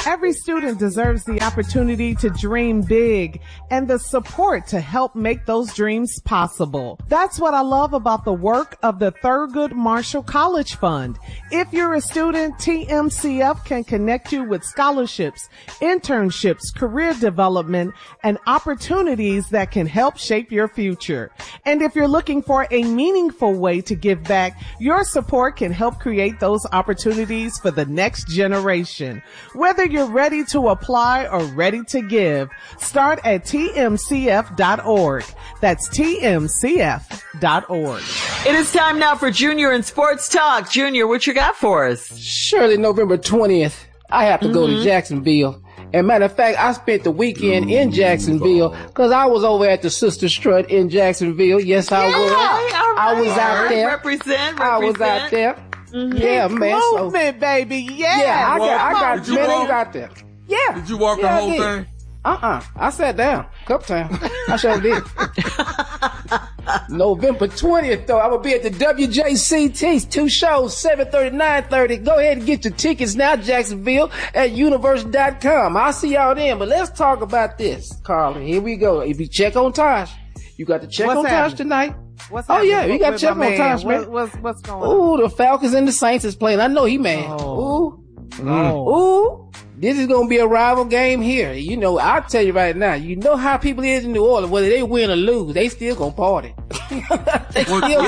Every student deserves the opportunity to dream big and the support to help make those dreams possible. That's what I love about the work of the Thurgood Marshall College Fund. If you're a student, TMCF can connect you with scholarships, internships, career development, and opportunities that can help shape your future. And if you're looking for a meaningful way to give back, your support can help create those opportunities for the next generation. Whether you're ready to apply or ready to give, start at tmcf.org. That's tmcf.org. It is time now for Junior in Sports Talk. Junior, what you got for us? Surely November 20th, I have to go to Jacksonville. And matter of fact, I spent the weekend in Jacksonville because I was over at the Sister Strut in Jacksonville. Yes, I was. Right. I was out there. Represent. I was out there. Yeah, man. Movement, baby. Yeah. Yeah, I got men out there. Yeah. Did you walk the whole thing? I sat down a couple times. I sure did. November 20th, though, I will be at the WJCT. 2 shows, 7:30, 9:30. Go ahead and get your tickets now, Jacksonville, at universe.com. I'll see y'all then. But let's talk about this, Carly. Here we go. If you check on Tosh, you got to check on Tosh tonight. Oh, yeah, you got to check on Tosh, man. What's going on? Ooh, the Falcons and the Saints is playing. I know he mad. Ooh. This is going to be a rival game here. You know, I'll tell you right now, you know how people is in New Orleans, whether they win or lose, they still going to party. What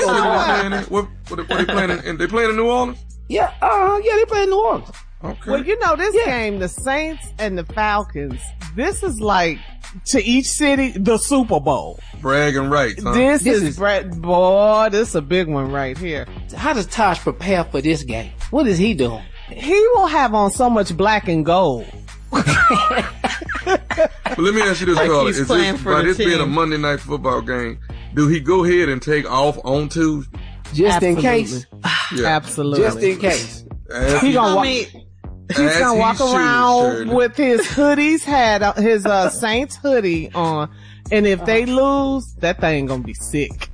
they playing in? They playing in New Orleans? Yeah, they play in New Orleans. Okay. Well, you know, this game, the Saints and the Falcons, this is like, to each city, the Super Bowl. Bragging rights, huh? This is boy, this is a big one right here. How does Tosh prepare for this game? What is he doing? He will have on so much black and gold. But let me ask you this, Carl. Is this being a Monday Night Football game, do he go ahead and take off on Tuesday? Just in case? Yeah. Absolutely. Just in case. He's gonna walk around with his hoodies, his Saints hoodie on, and if they lose, that thing gonna be sick.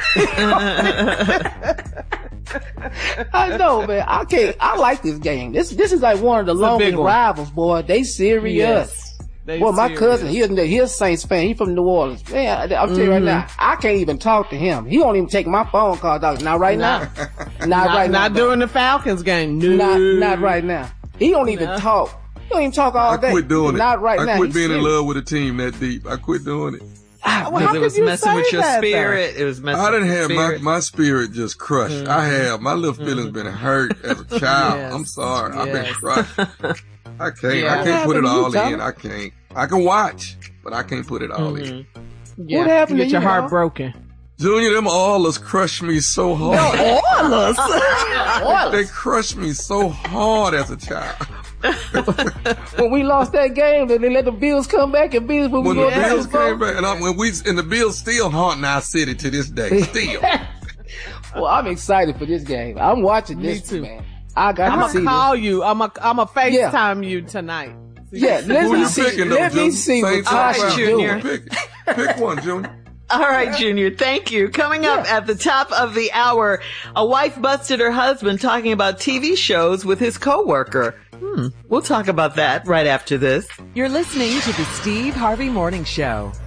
I know, man. I like this game. This is like one of the longest rivals, boy. They serious. Yes, my cousin, he's a Saints fan. He's from New Orleans. Man, I'll tell you right now, I can't even talk to him. He won't even take my phone call, dog. Not right now. Not during the Falcons game. No. Not right now. He don't even talk. He don't even talk all day. I quit doing it. Not right now. I quit being in love with a team that deep. I quit doing it. Because it was messing with your spirit. It was messing with your spirit. I didn't have my spirit just crushed. My little feelings been hurt as a child. Yes. I'm sorry. I've been crushed. I can't. Yeah. I can't put it all in. I can't. I can watch, but I can't put it all in. Yeah. What happened You to get your you, heart dog? broken. Junior, them Oilers crushed me so hard. Oilers. They crushed me so hard as a child. When we lost that game, they let the Bills come back and beat us when the go back. Bills came back, and the Bills still haunting our city to this day. Still. Well, I'm excited for this game. I'm watching this, Me too. man. I got I'm to see gonna call you. I'm a FaceTime you tonight. Yeah, let Who me you see. picking, though, Let me Junior? see what Saints Tosh or is Junior? doing. Pick one, Junior. All right, Junior. Thank you. Coming up at the top of the hour, a wife busted her husband talking about TV shows with his coworker. We'll talk about that right after this. You're listening to the Steve Harvey Morning Show.